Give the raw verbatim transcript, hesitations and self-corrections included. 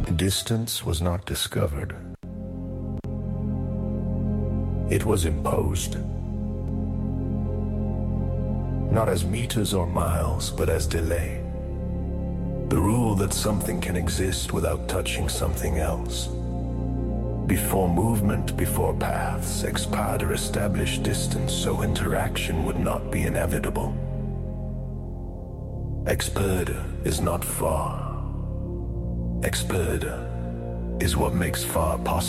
Distance was not discovered. It was imposed. Not as meters or miles, but as delay. The rule that something can exist without touching something else. Before movement, before paths, expand or establish distance so interaction would not be inevitable. Expert is not far. Expert is what makes far possible.